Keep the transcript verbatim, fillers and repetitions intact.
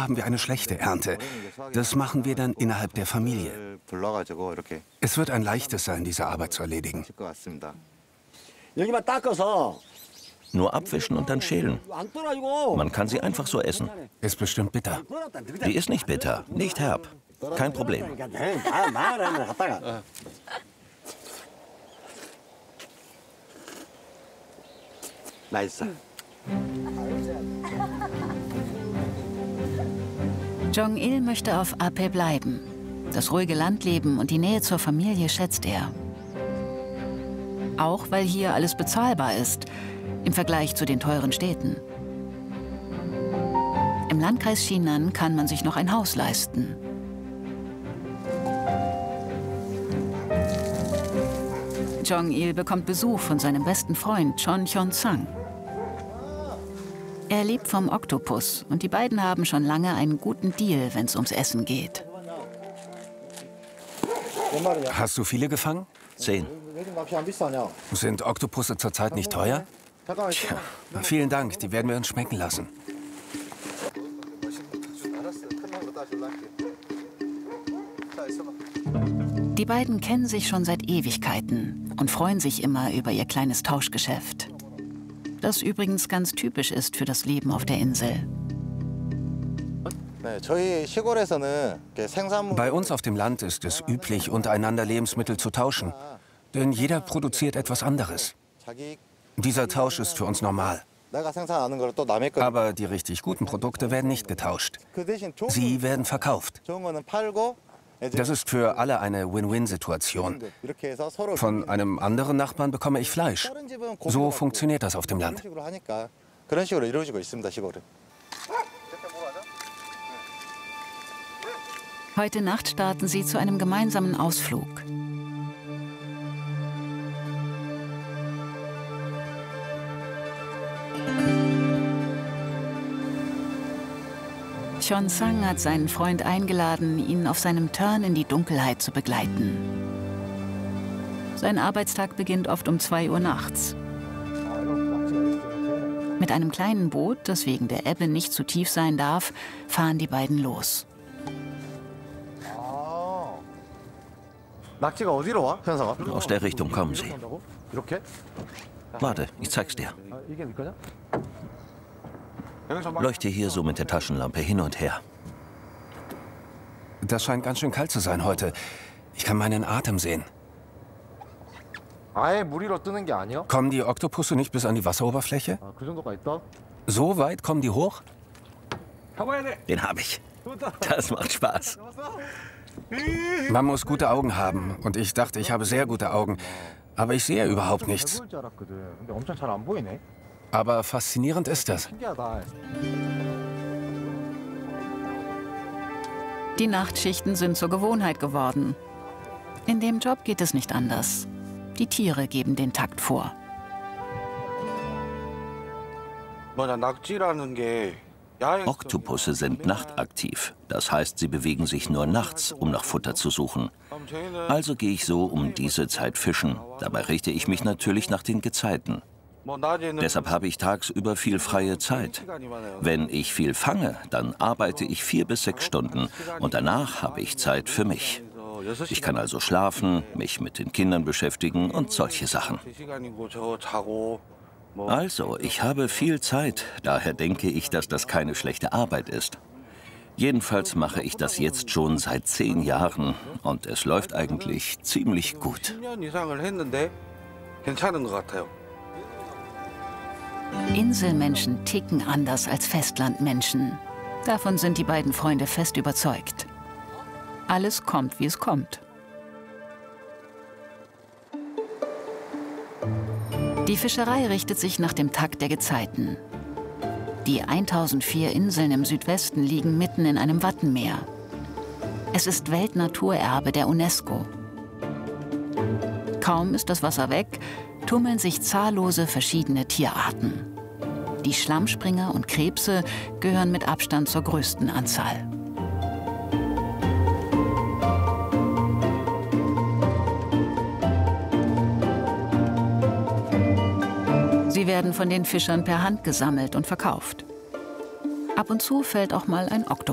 haben wir eine schlechte Ernte. Das machen wir dann innerhalb der Familie. Es wird ein leichtes sein, diese Arbeit zu erledigen. Nur abwischen und dann schälen. Man kann sie einfach so essen. Ist bestimmt bitter. Die ist nicht bitter, nicht herb. Kein Problem. Jong-il möchte auf Ape bleiben. Das ruhige Landleben und die Nähe zur Familie schätzt er. Auch weil hier alles bezahlbar ist, im Vergleich zu den teuren Städten. Im Landkreis Shinan kann man sich noch ein Haus leisten. Jong-il bekommt Besuch von seinem besten Freund Chon Hyun-sang. Er lebt vom Oktopus und die beiden haben schon lange einen guten Deal, wenn es ums Essen geht. Hast du viele gefangen? Zehn. Sind Oktopusse zurzeit nicht teuer? Tja, vielen Dank, die werden wir uns schmecken lassen. Die beiden kennen sich schon seit Ewigkeiten und freuen sich immer über ihr kleines Tauschgeschäft. Das übrigens ganz typisch ist für das Leben auf der Insel. Bei uns auf dem Land ist es üblich, untereinander Lebensmittel zu tauschen. Denn jeder produziert etwas anderes. Dieser Tausch ist für uns normal. Aber die richtig guten Produkte werden nicht getauscht. Sie werden verkauft. Das ist für alle eine Win-Win-Situation. Von einem anderen Nachbarn bekomme ich Fleisch. So funktioniert das auf dem Land. Heute Nacht starten sie zu einem gemeinsamen Ausflug. Hyun-sang hat seinen Freund eingeladen, ihn auf seinem Turn in die Dunkelheit zu begleiten. Sein Arbeitstag beginnt oft um zwei Uhr nachts. Mit einem kleinen Boot, das wegen der Ebbe nicht zu tief sein darf, fahren die beiden los. Aus der Richtung kommen sie. Warte, ich zeig's dir. Leuchte hier so mit der Taschenlampe hin und her. Das scheint ganz schön kalt zu sein heute. Ich kann meinen Atem sehen. Kommen die Oktopusse nicht bis an die Wasseroberfläche? So weit kommen die hoch? Den habe ich. Das macht Spaß. Man muss gute Augen haben. Und ich dachte, ich habe sehr gute Augen. Aber ich sehe überhaupt nichts. Aber faszinierend ist das. Die Nachtschichten sind zur Gewohnheit geworden. In dem Job geht es nicht anders. Die Tiere geben den Takt vor. Oktopusse sind nachtaktiv. Das heißt, sie bewegen sich nur nachts, um nach Futter zu suchen. Also gehe ich so um diese Zeit fischen. Dabei richte ich mich natürlich nach den Gezeiten. Deshalb habe ich tagsüber viel freie Zeit. Wenn ich viel fange, dann arbeite ich vier bis sechs Stunden und danach habe ich Zeit für mich. Ich kann also schlafen, mich mit den Kindern beschäftigen und solche Sachen. Also, ich habe viel Zeit, daher denke ich, dass das keine schlechte Arbeit ist. Jedenfalls mache ich das jetzt schon seit zehn Jahren und es läuft eigentlich ziemlich gut. Inselmenschen ticken anders als Festlandmenschen. Davon sind die beiden Freunde fest überzeugt. Alles kommt, wie es kommt. Die Fischerei richtet sich nach dem Takt der Gezeiten. Die tausendvier Inseln im Südwesten liegen mitten in einem Wattenmeer. Es ist Weltnaturerbe der UNESCO. Kaum ist das Wasser weg, tummeln sich zahllose verschiedene Tierarten. Die Schlammspringer und Krebse gehören mit Abstand zur größten Anzahl. Sie werden von den Fischern per Hand gesammelt und verkauft. Ab und zu fällt auch mal ein Oktopus.